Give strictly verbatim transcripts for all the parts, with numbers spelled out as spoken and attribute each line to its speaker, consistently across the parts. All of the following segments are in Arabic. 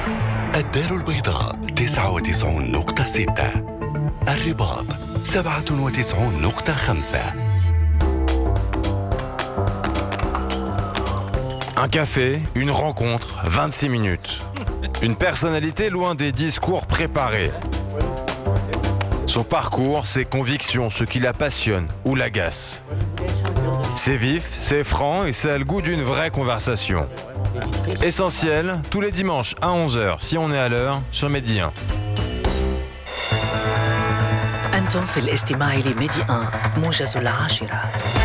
Speaker 1: الدار البيضاء تسعة وتسعين نقطة ستة، الرباط سبعة وتسعين نقطة خمسة.
Speaker 2: Un café, une rencontre, vingt-six minutes. Une personnalité loin des discours préparés. Son parcours, ses convictions, ce qui la passionne ou l'agace. C'est vif, c'est franc et ça a le goût d'une vraie conversation. Essentiel, tous les dimanches à onze heures, si on est à l'heure, sur Medi un.
Speaker 3: أنتم في الاستماع لميدي واحد موجز العاشرة.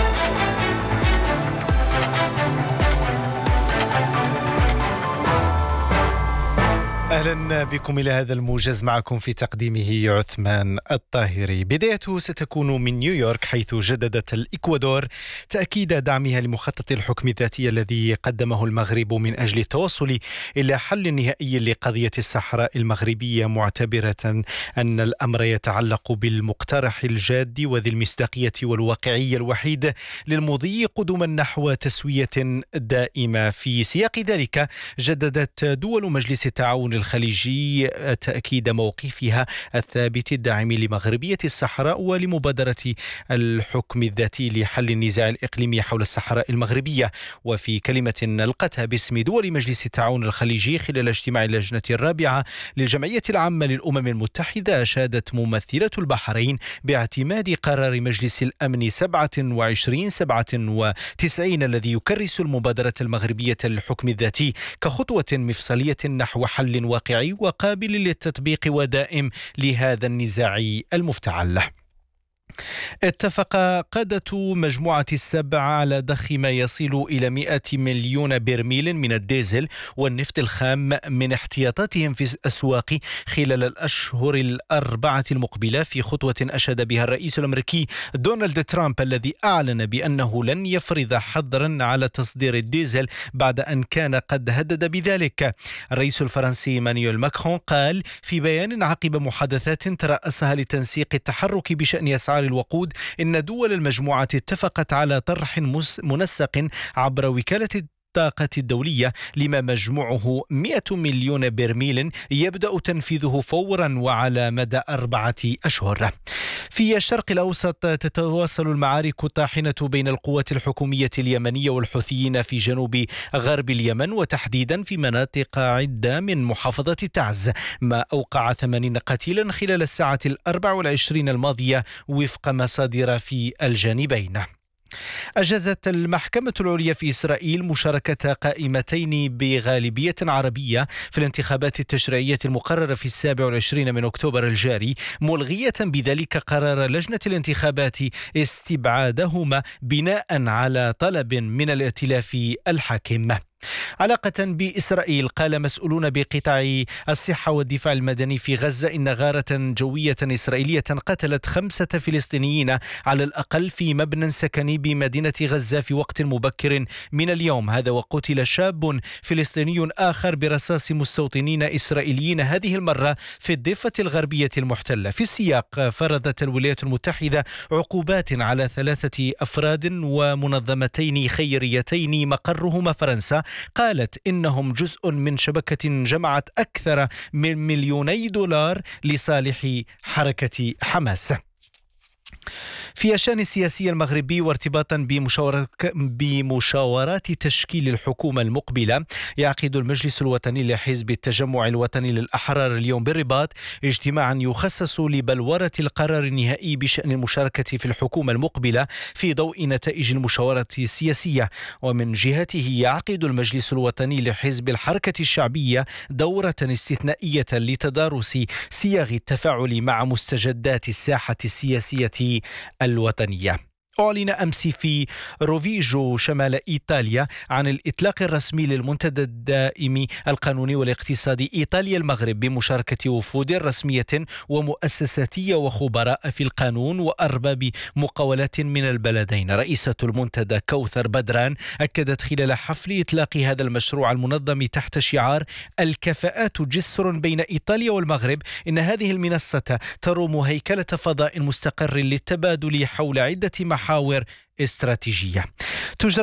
Speaker 4: أهلا بكم إلى هذا الموجز، معكم في تقديمه عثمان الطاهري. بدايته ستكون من نيويورك، حيث جددت الإكوادور تأكيد دعمها لمخطط الحكم الذاتي الذي قدمه المغرب من أجل التوصل إلى حل نهائي لقضية الصحراء المغربية، معتبرة أن الأمر يتعلق بالمقترح الجاد وذي المصداقية والواقعية الوحيد للمضي قدما نحو تسوية دائمة. في سياق ذلك جددت دول مجلس التعاون الخليجي تأكيد موقفها الثابت الداعم لمغربية الصحراء ولمبادرة الحكم الذاتي لحل النزاع الإقليمي حول الصحراء المغربية. وفي كلمة ألقتها باسم دول مجلس التعاون الخليجي خلال اجتماع اللجنة الرابعة للجمعية العامة للأمم المتحدة، أشادت ممثلة البحرين باعتماد قرار مجلس الأمن سبعة وعشرين سبعة وتسعين الذي يكرس المبادرة المغربية للحكم الذاتي كخطوة مفصلية نحو حل واقعي وقابل للتطبيق ودائم لهذا النزاع المفتعل. اتفق قادة مجموعة السبع على ضخ ما يصل إلى مئة مليون برميل من الديزل والنفط الخام من احتياطاتهم في الأسواق خلال الأشهر الأربعة المقبلة، في خطوة أشاد بها الرئيس الأمريكي دونالد ترامب الذي أعلن بأنه لن يفرض حظرا على تصدير الديزل بعد أن كان قد هدد بذلك. الرئيس الفرنسي إيمانويل ماكرون قال في بيان عقب محادثات ترأسها لتنسيق التحرك بشأن أسعار الوقود إن دول المجموعة اتفقت على طرح منسق عبر وكالة الطاقة الدولية لما مجموعه مئة مليون برميل يبدأ تنفيذه فورا وعلى مدى أربعة أشهر. في الشرق الأوسط تتواصل المعارك الطاحنة بين القوات الحكومية اليمنية والحوثيين في جنوب غرب اليمن، وتحديدا في مناطق عدة من محافظة تعز، ما أوقع ثمانين قتيلا خلال الساعة الأربع والعشرين الماضية وفق مصادر في الجانبين. أجازت المحكمة العليا في إسرائيل مشاركة قائمتين بغالبية عربية في الانتخابات التشريعية المقررة في السابع والعشرين من أكتوبر الجاري، ملغية بذلك قرار لجنة الانتخابات استبعادهما بناء على طلب من الائتلاف الحاكم. علاقة بإسرائيل، قال مسؤولون بقطاع الصحة والدفاع المدني في غزة إن غارة جوية إسرائيلية قتلت خمسة فلسطينيين على الأقل في مبنى سكني بمدينة غزة في وقت مبكر من اليوم هذا، وقتل شاب فلسطيني آخر برصاص مستوطنين إسرائيليين، هذه المرة في الضفة الغربية المحتلة. في السياق فرضت الولايات المتحدة عقوبات على ثلاثة أفراد ومنظمتين خيريتين مقرهما فرنسا، قالت إنهم جزء من شبكة جمعت أكثر من مليوني دولار لصالح حركة حماس. في الشأن السياسي المغربي وارتباطا بمشاورات تشكيل الحكومة المقبلة، يعقد المجلس الوطني لحزب التجمع الوطني للأحرار اليوم بالرباط اجتماعا يخصص لبلورة القرار النهائي بشأن المشاركة في الحكومة المقبلة في ضوء نتائج المشاورات السياسية. ومن جهته يعقد المجلس الوطني لحزب الحركة الشعبية دورة استثنائية لتدارس صيغ التفاعل مع مستجدات الساحة السياسية الوطنية. أعلن أمس في روفيجو شمال إيطاليا عن الإطلاق الرسمي للمنتدى الدائم القانوني والاقتصادي إيطاليا المغرب بمشاركة وفود رسمية ومؤسساتية وخبراء في القانون وأرباب مقاولات من البلدين. رئيسة المنتدى كوثر بدران أكدت خلال حفل إطلاق هذا المشروع المنظم تحت شعار الكفاءات جسر بين إيطاليا والمغرب إن هذه المنصة تروم هيكلة فضاء مستقر للتبادل حول عدة محاور استراتيجية. تجرى